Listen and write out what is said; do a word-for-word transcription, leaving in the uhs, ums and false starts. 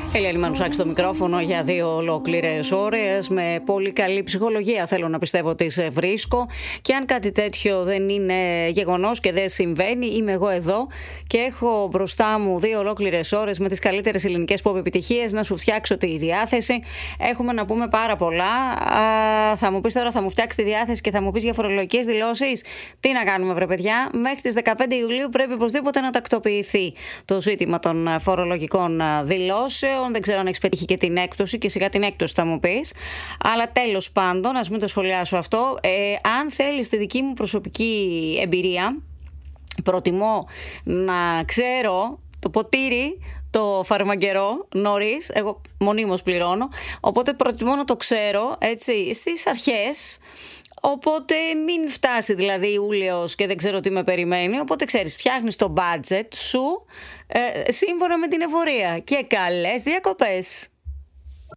Ελένη Μανουσάκη στο μικρόφωνο για δύο ολόκληρες ώρες. Με πολύ καλή ψυχολογία θέλω να πιστεύω ότι σε βρίσκω. Και αν κάτι τέτοιο δεν είναι γεγονός και δεν συμβαίνει, είμαι εγώ εδώ και έχω μπροστά μου δύο ολόκληρες ώρες με τις καλύτερες ελληνικές pop επιτυχίες να σου φτιάξω τη διάθεση. Έχουμε να πούμε πάρα πολλά. Α, θα μου πεις τώρα, θα μου φτιάξει τη διάθεση και θα μου πεις για φορολογικές δηλώσεις. Τι να κάνουμε, βρε παιδιά, μέχρι τις δεκαπέντε Ιουλίου πρέπει οπωσδήποτε να τακτοποιηθεί το ζήτημα των φορολογικών δηλώσεων. Δεν ξέρω αν έχεις πετύχει και την έκπτωση και σιγά την έκπτωση θα μου πεις. Αλλά τέλος πάντων, ας μην το σχολιάσω αυτό. Ε, αν θέλεις τη δική μου προσωπική εμπειρία, προτιμώ να ξέρω το ποτήρι, το φαρμακερό νωρίς, εγώ μονίμως πληρώνω, οπότε προτιμώ να το ξέρω έτσι στις αρχές. Οπότε μην φτάσει δηλαδή Ιούλιος και δεν ξέρω τι με περιμένει. Οπότε ξέρεις, φτιάχνεις το budget σου ε, σύμφωνα με την εφορία. Και καλές διακοπές!